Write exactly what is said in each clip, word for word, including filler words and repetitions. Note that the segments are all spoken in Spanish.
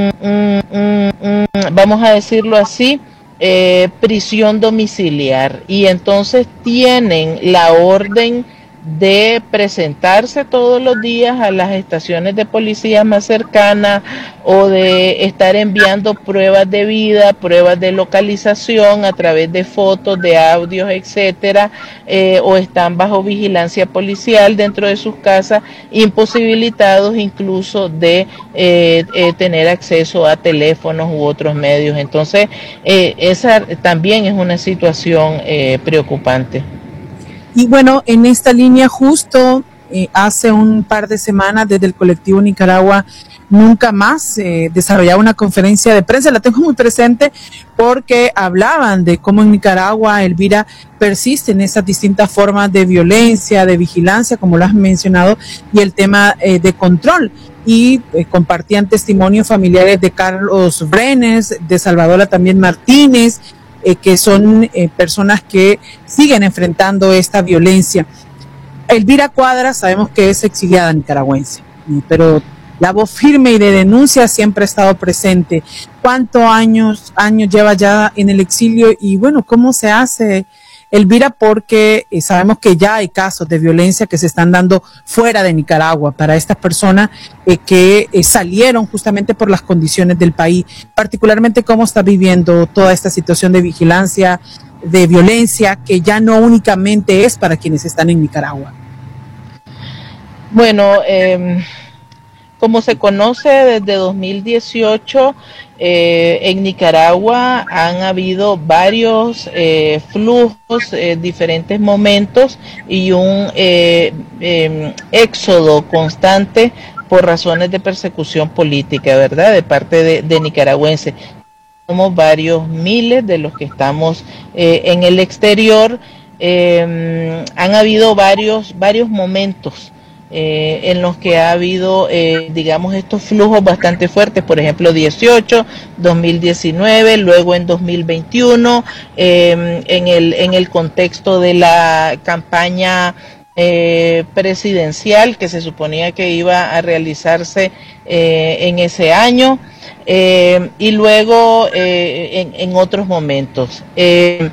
un, un, un, vamos a decirlo así, eh, prisión domiciliar, y entonces tienen la orden de presentarse todos los días a las estaciones de policía más cercanas, o de estar enviando pruebas de vida, pruebas de localización a través de fotos, de audios, etcétera, eh, o están bajo vigilancia policial dentro de sus casas, imposibilitados incluso de eh, eh, tener acceso a teléfonos u otros medios. Entonces, eh, esa también es una situación eh, preocupante. Y bueno, en esta línea justo eh, hace un par de semanas desde el colectivo Nicaragua Nunca Más eh, desarrollaba una conferencia de prensa, la tengo muy presente porque hablaban de cómo en Nicaragua, Elvira, persisten esas distintas formas de violencia, de vigilancia, como lo has mencionado, y el tema eh, de control. Y eh, compartían testimonios familiares de Carlos Brenes, de Salvador también Martínez, Eh, que son eh, personas que siguen enfrentando esta violencia. Elvira Cuadra sabemos que es exiliada nicaragüense, pero la voz firme y de denuncia siempre ha estado presente. ¿Cuántos años, años lleva ya en el exilio? Y bueno, ¿cómo se hace, Elvira? Porque eh, sabemos que ya hay casos de violencia que se están dando fuera de Nicaragua para estas personas eh, que eh, salieron justamente por las condiciones del país. Particularmente, ¿cómo está viviendo toda esta situación de vigilancia, de violencia, que ya no únicamente es para quienes están en Nicaragua? Bueno, eh, como se conoce desde dos mil dieciocho, eh, en Nicaragua han habido varios eh, flujos, eh, diferentes momentos, y un eh, eh, éxodo constante por razones de persecución política, ¿verdad?, de parte de, de nicaragüenses. Somos varios miles de los que estamos eh, en el exterior. Eh, han habido varios, varios momentos Eh, en los que ha habido, eh, digamos, estos flujos bastante fuertes, por ejemplo, dieciocho, dos mil diecinueve, luego en dos mil veintiuno, eh, en, el, en el contexto de la campaña eh, presidencial que se suponía que iba a realizarse eh, en ese año, eh, y luego eh, en, en otros momentos. Eh,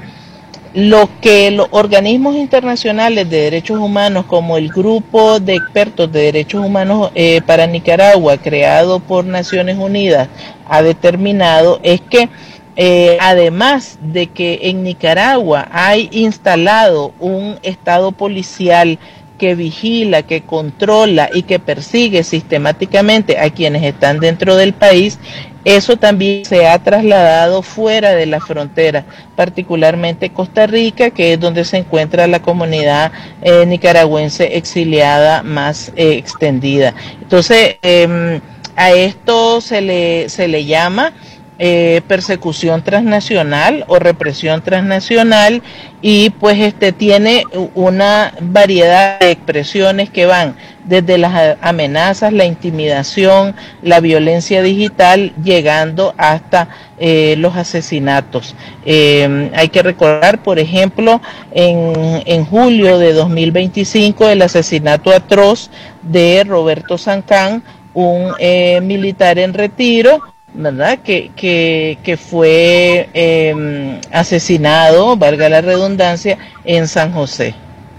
Lo que los organismos internacionales de derechos humanos, como el Grupo de Expertos de Derechos Humanos eh, para Nicaragua, creado por Naciones Unidas, ha determinado es que eh, además de que en Nicaragua hay instalado un estado policial que vigila, que controla y que persigue sistemáticamente a quienes están dentro del país, eso también se ha trasladado fuera de la frontera, particularmente Costa Rica, que es donde se encuentra la comunidad eh, nicaragüense exiliada más eh, extendida. Entonces, eh, a esto se le, se le llama Eh, persecución transnacional o represión transnacional, y pues este tiene una variedad de expresiones que van desde las amenazas, la intimidación, la violencia digital, llegando hasta eh, los asesinatos. Eh, hay que recordar, por ejemplo, en, en julio de dos mil veinticinco, el asesinato atroz de Roberto Sancán, un eh, militar en retiro, ¿verdad?, que, que, que fue eh, asesinado, valga la redundancia, en San José.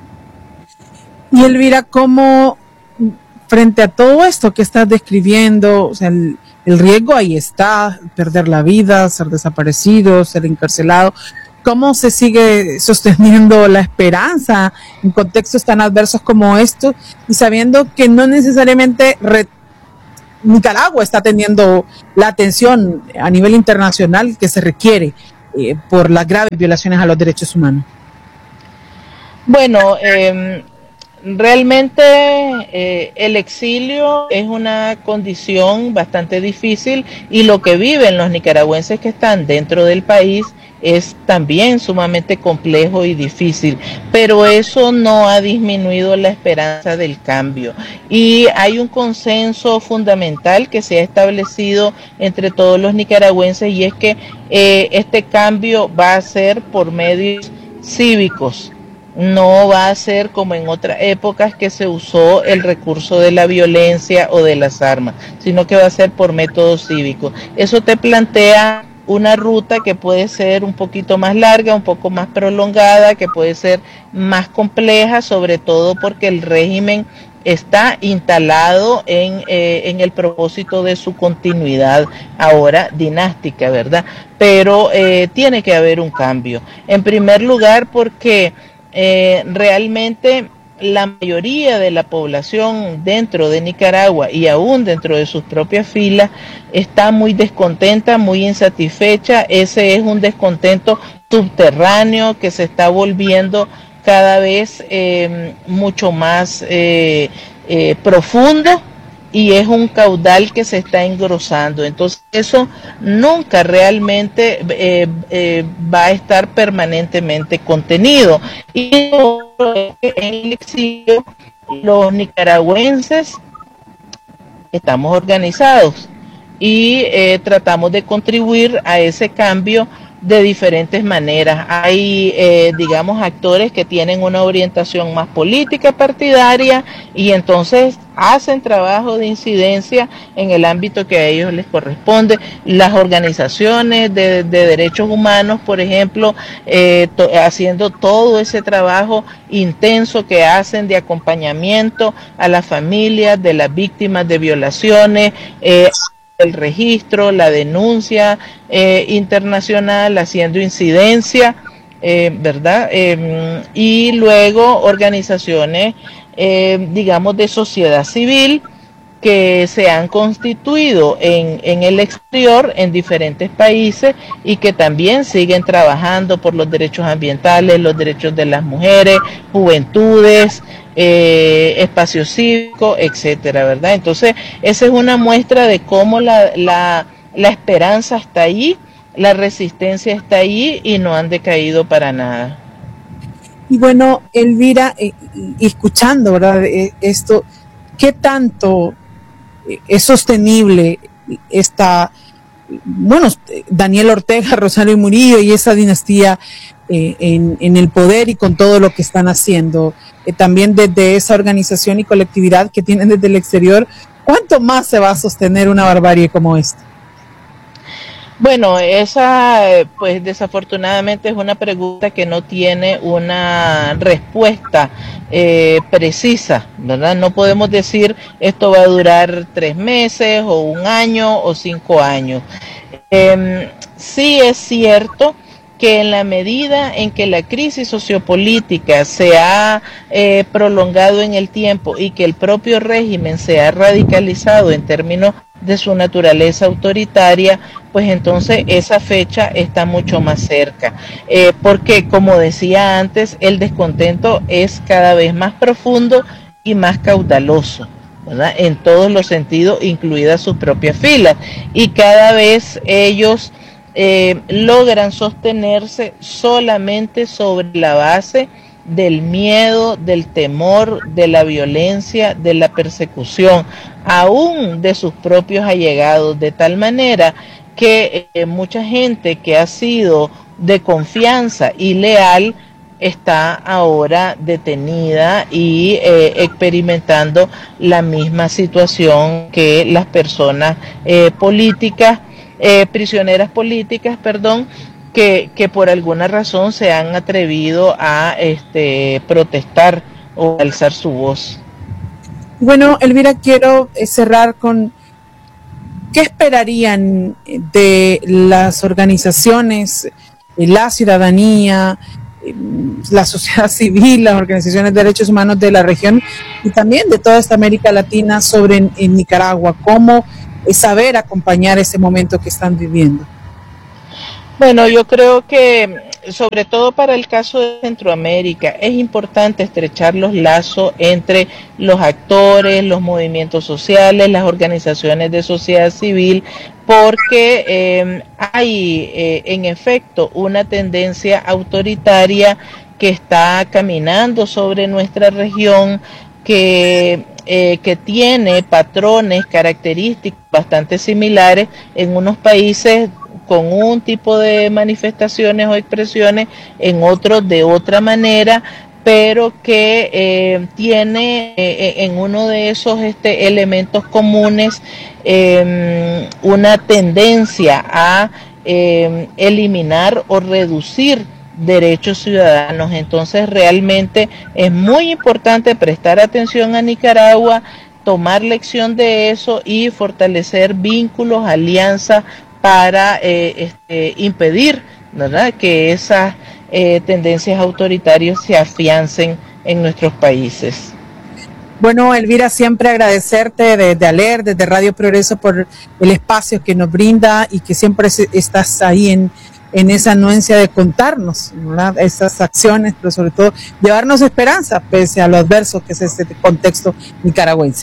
Y Elvira, ¿cómo frente a todo esto que estás describiendo, o sea, el, el riesgo ahí está, perder la vida, ser desaparecido, ser encarcelado, cómo se sigue sosteniendo la esperanza en contextos tan adversos como estos, y sabiendo que no necesariamente re Nicaragua está teniendo la atención a nivel internacional que se requiere eh, por las graves violaciones a los derechos humanos? Bueno, eh, realmente eh, el exilio es una condición bastante difícil, y lo que viven los nicaragüenses que están dentro del país es también sumamente complejo y difícil, pero eso no ha disminuido la esperanza del cambio, y hay un consenso fundamental que se ha establecido entre todos los nicaragüenses, y es que eh, este cambio va a ser por medios cívicos, no va a ser como en otras épocas que se usó el recurso de la violencia o de las armas, sino que va a ser por métodos cívicos. Eso te plantea una ruta que puede ser un poquito más larga, un poco más prolongada, que puede ser más compleja, sobre todo porque el régimen está instalado en, eh, en el propósito de su continuidad ahora dinástica, ¿verdad? Pero eh, tiene que haber un cambio. En primer lugar, porque eh, realmente la mayoría de la población dentro de Nicaragua y aún dentro de sus propias filas está muy descontenta, muy insatisfecha. Ese es un descontento subterráneo que se está volviendo cada vez eh, mucho más eh, eh, profundo, y es un caudal que se está engrosando. Entonces eso nunca realmente eh, eh, va a estar permanentemente contenido. Y en el exilio los nicaragüenses estamos organizados y eh, tratamos de contribuir a ese cambio de diferentes maneras. Hay, eh, digamos, actores que tienen una orientación más política partidaria y entonces hacen trabajo de incidencia en el ámbito que a ellos les corresponde. Las organizaciones de, de derechos humanos, por ejemplo, eh, to, haciendo todo ese trabajo intenso que hacen de acompañamiento a las familias de las víctimas de violaciones, eh, el registro, la denuncia eh, internacional, haciendo incidencia, eh, ¿verdad? Eh, y luego organizaciones, eh, digamos, de sociedad civil que se han constituido en, en el exterior, en diferentes países, y que también siguen trabajando por los derechos ambientales, los derechos de las mujeres, juventudes, eh, espacio cívico, etcétera, ¿verdad? Entonces, esa es una muestra de cómo la, la, la esperanza está ahí, la resistencia está ahí y no han decaído para nada. Y bueno, Elvira, eh, escuchando, ¿verdad? Eh, esto, ¿qué tanto es sostenible esta, bueno, Daniel Ortega, Rosario Murillo y esa dinastía eh, en, en el poder y con todo lo que están haciendo? Eh, también desde esa organización y colectividad que tienen desde el exterior, ¿cuánto más se va a sostener una barbarie como esta? Bueno, esa pues desafortunadamente es una pregunta que no tiene una respuesta eh, precisa, ¿verdad? No podemos decir esto va a durar tres meses o un año o cinco años. Eh, sí es cierto que en la medida en que la crisis sociopolítica se ha eh, prolongado en el tiempo y que el propio régimen se ha radicalizado en términos de su naturaleza autoritaria, pues entonces esa fecha está mucho más cerca, eh, porque como decía antes, el descontento es cada vez más profundo y más caudaloso, ¿verdad? En todos los sentidos, incluidas sus propias filas, y cada vez ellos eh, logran sostenerse solamente sobre la base del miedo, del temor, de la violencia, de la persecución, aún de sus propios allegados, de tal manera que eh, mucha gente que ha sido de confianza y leal está ahora detenida y eh, experimentando la misma situación que las personas eh, políticas, eh, prisioneras políticas, perdón, que, que por alguna razón se han atrevido a este, protestar o alzar su voz. Bueno, Elvira, quiero cerrar con ¿qué esperarían de las organizaciones, la ciudadanía, la sociedad civil, las organizaciones de derechos humanos de la región y también de toda esta América Latina sobre en, en Nicaragua? ¿Cómo saber acompañar ese momento que están viviendo? Bueno, yo creo que sobre todo para el caso de Centroamérica es importante estrechar los lazos entre los actores, los movimientos sociales, las organizaciones de sociedad civil, porque eh, hay eh, en efecto una tendencia autoritaria que está caminando sobre nuestra región, que eh, que tiene patrones, características bastante similares en unos países con un tipo de manifestaciones o expresiones, en otros de otra manera, pero que eh, tiene eh, en uno de esos este, elementos comunes eh, una tendencia a eh, eliminar o reducir derechos ciudadanos. Entonces realmente es muy importante prestar atención a Nicaragua, tomar lección de eso y fortalecer vínculos, alianzas para eh, este, impedir, ¿verdad?, que esas eh, tendencias autoritarias se afiancen en nuestros países. Bueno, Elvira, siempre agradecerte desde ALER, desde Radio Progreso, por el espacio que nos brinda y que siempre estás ahí en, en esa anuencia de contarnos, ¿verdad?, esas acciones, pero sobre todo llevarnos esperanza pese a lo adverso que es este contexto nicaragüense.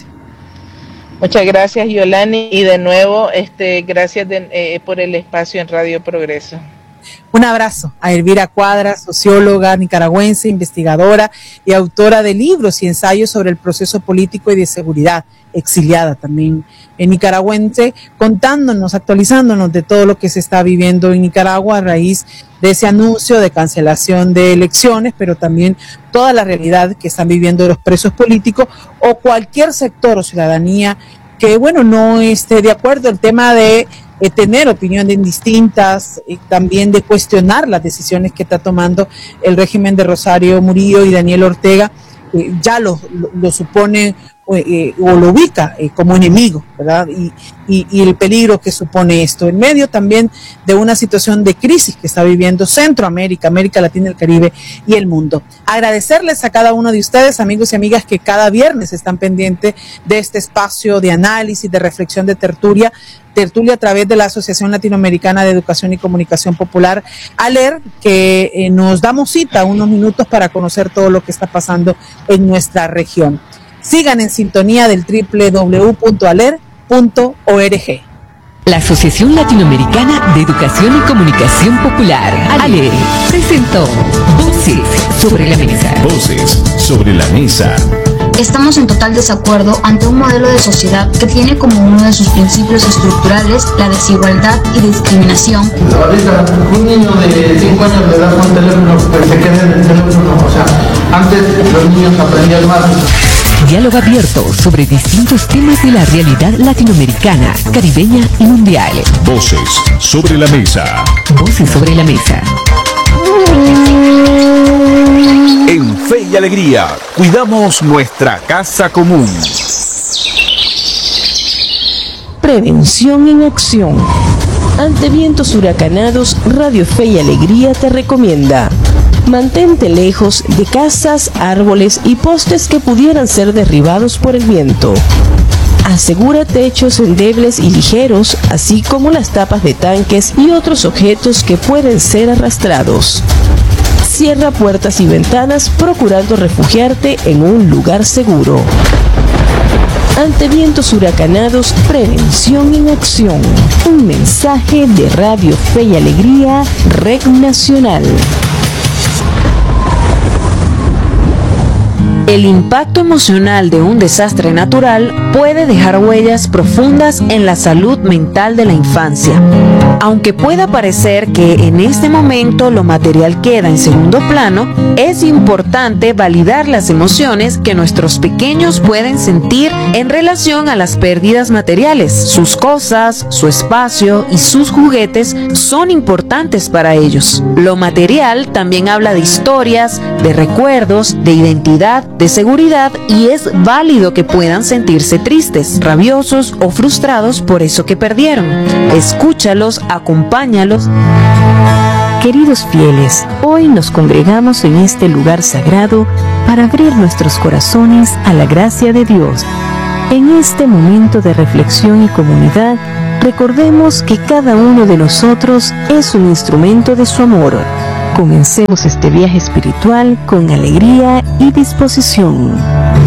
Muchas gracias, Yolani, y de nuevo, este, gracias de, eh, por el espacio en Radio Progreso. Un abrazo a Elvira Cuadra, socióloga nicaragüense, investigadora y autora de libros y ensayos sobre el proceso político y de seguridad, exiliada también en nicaragüense, contándonos, actualizándonos de todo lo que se está viviendo en Nicaragua a raíz de ese anuncio de cancelación de elecciones, pero también toda la realidad que están viviendo los presos políticos o cualquier sector o ciudadanía que, bueno, no esté de acuerdo. El tema de eh, tener opiniones distintas y también de cuestionar las decisiones que está tomando el régimen de Rosario Murillo y Daniel Ortega, eh, ya lo, lo, lo supone eh, o lo ubica eh, como enemigo, ¿verdad? Y, y, y el peligro que supone esto, en medio también de una situación de crisis que está viviendo Centroamérica, América Latina, el Caribe y el mundo. Agradecerles a cada uno de ustedes, amigos y amigas, que cada viernes están pendientes de este espacio de análisis, de reflexión, de tertulia, tertulia a través de la Asociación Latinoamericana de Educación y Comunicación Popular, ALER, que eh, nos damos cita unos minutos para conocer todo lo que está pasando en nuestra región. Sigan en sintonía del doble u doble u doble u punto aler punto org. La Asociación Latinoamericana de Educación y Comunicación Popular, ALER, presentó Voces sobre la Mesa. Voces sobre la Mesa. Estamos en total desacuerdo ante un modelo de sociedad que tiene como uno de sus principios estructurales la desigualdad y discriminación. Ahorita un niño de cinco años le das un teléfono, pues se queda en el teléfono. O sea, antes los niños aprendían más. Diálogo abierto sobre distintos temas de la realidad latinoamericana, caribeña y mundial. Voces sobre la Mesa. Voces sobre la Mesa. En Fe y Alegría, cuidamos nuestra casa común. Prevención en acción. Ante vientos huracanados, Radio Fe y Alegría te recomienda: mantente lejos de casas, árboles y postes que pudieran ser derribados por el viento. Asegura techos endebles y ligeros, así como las tapas de tanques y otros objetos que pueden ser arrastrados. Cierra puertas y ventanas procurando refugiarte en un lugar seguro. Ante vientos huracanados, prevención en acción. Un mensaje de Radio Fe y Alegría, Red Nacional. El impacto emocional de un desastre natural puede dejar huellas profundas en la salud mental de la infancia. Aunque pueda parecer que en este momento lo material queda en segundo plano, es importante validar las emociones que nuestros pequeños pueden sentir en relación a las pérdidas materiales. Sus cosas, su espacio y sus juguetes son importantes para ellos. Lo material también habla de historias, de recuerdos, de identidad, de seguridad, y es válido que puedan sentirse tristes, rabiosos o frustrados por eso que perdieron. Escúchalos, acompáñalos. Queridos fieles, hoy nos congregamos en este lugar sagrado para abrir nuestros corazones a la gracia de Dios. En este momento de reflexión y comunidad, recordemos que cada uno de nosotros es un instrumento de su amor. Comencemos este viaje espiritual con alegría y disposición.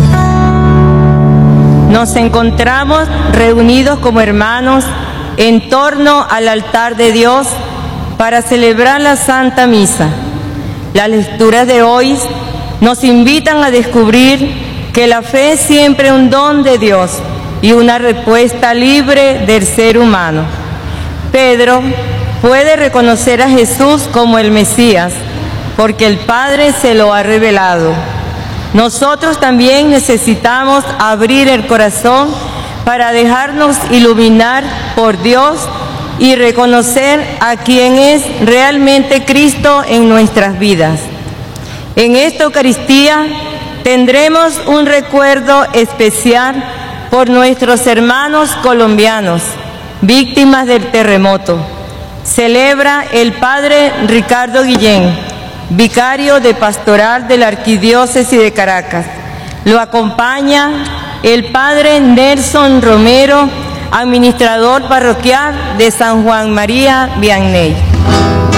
Nos encontramos reunidos como hermanos en torno al altar de Dios para celebrar la Santa Misa. Las lecturas de hoy nos invitan a descubrir que la fe es siempre un don de Dios y una respuesta libre del ser humano. Pedro puede reconocer a Jesús como el Mesías, porque el Padre se lo ha revelado. Nosotros también necesitamos abrir el corazón para dejarnos iluminar por Dios y reconocer a quien es realmente Cristo en nuestras vidas. En esta Eucaristía tendremos un recuerdo especial por nuestros hermanos colombianos, víctimas del terremoto. Celebra el Padre Ricardo Guillén, vicario de Pastoral de la Arquidiócesis de Caracas. Lo acompaña el Padre Nelson Romero, administrador parroquial de San Juan María Vianney.